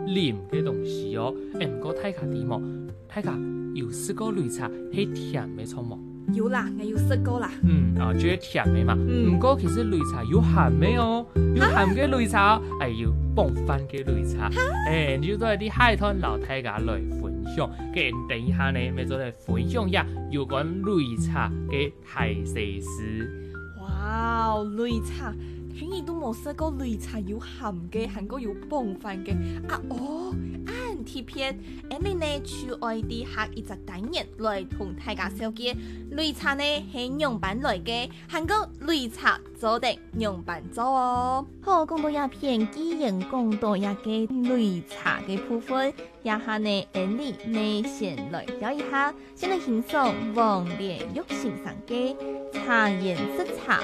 啉嘅東西哦。唔過大家知冇？大家有試過擂茶係甜嘅錯冇？ 有啦，我有試過啦。 就係甜嘅嘛。唔過其實擂茶有鹹嘅哦，有鹹嘅擂茶，有磅飯嘅擂茶。你要都係啲海灘老大家來分享。嘅等一下呢，咪再嚟分享一下有關擂茶嘅大細事。 哇，擂茶，竟然都冇試過擂茶有鹹嘅，還個有磅飯嘅。按貼片，你呢去外地下一隻單元來同大家紹介。擂茶呢係用板來嘅，還個擂茶做的用板做哦。好，講到一片，既然講到一個擂茶嘅部分，一下呢你先來聊一下，先嚟欣賞王連玉先生嘅茶顏色茶